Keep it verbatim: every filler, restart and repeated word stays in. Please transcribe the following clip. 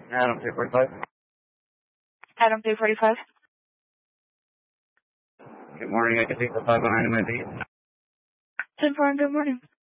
Adam two forty-five. Adam two forty-five. Good morning. I can take the five behind my beat. ten four and good morning.